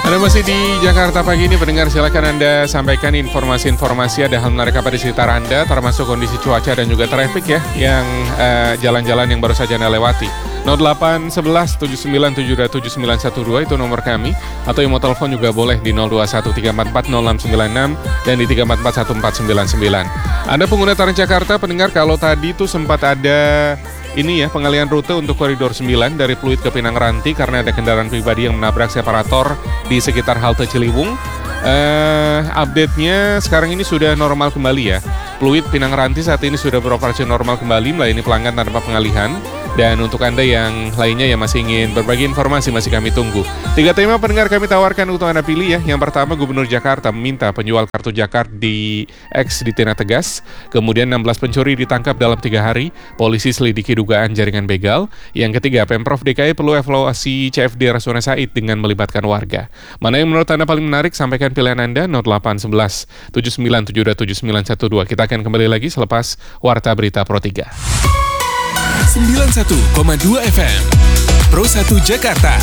Anda masih di Jakarta pagi ini, pendengar, silakan Anda sampaikan informasi-informasi, ada hal menarik apa di sekitar Anda, termasuk kondisi cuaca dan juga traffic ya, yang jalan-jalan yang baru saja Anda lewati. 0811 79727912 itu nomor kami, atau yang mau telepon juga boleh di 0213440696 dan di 3441499. Anda pengguna Transjakarta, pendengar, kalau tadi tuh sempat ada ini ya, pengalihan rute untuk koridor 9 dari Pluit ke Pinang Ranti karena ada kendaraan pribadi yang menabrak separator di sekitar halte Ciliwung. Update-nya sekarang ini sudah normal kembali ya. Pluit Pinang Ranti saat ini sudah beroperasi normal kembali, melayani pelanggan tanpa pengalihan. Dan untuk Anda yang lainnya yang masih ingin berbagi informasi, masih kami tunggu. 3 tema pendengar kami tawarkan untuk Anda pilih ya. Yang pertama, Gubernur Jakarta meminta penjual kartu Jakarta di X ditindak tegas. Kemudian 16 pencuri ditangkap dalam 3 hari. Polisi selidiki dugaan jaringan begal. Yang ketiga, Pemprov DKI perlu evaluasi CFD Rasuna Said dengan melibatkan warga. Mana yang menurut Anda paling menarik? Sampaikan pilihan Anda 0811 79727912. Kita akan kembali lagi selepas Warta Berita Pro 3. 91,2 FM Pro 1 Jakarta.